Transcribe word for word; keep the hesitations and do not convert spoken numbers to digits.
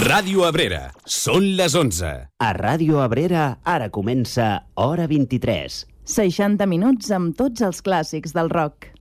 Ràdio Abrera, són les onze. A Ràdio Abrera ara comença Hora vint-i-tres. seixanta minuts amb tots els clàssics del rock.